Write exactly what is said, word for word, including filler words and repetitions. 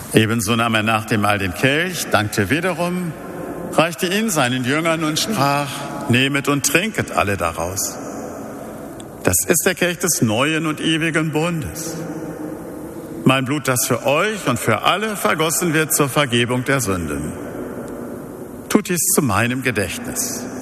Ebenso nahm er nach dem Mahl den Kelch, dankte wiederum, reichte ihn seinen Jüngern und sprach: Nehmet und trinket alle daraus. Das ist der Kelch des neuen und ewigen Bundes. Mein Blut, das für euch und für alle vergossen wird zur Vergebung der Sünden. Tut dies zu meinem Gedächtnis.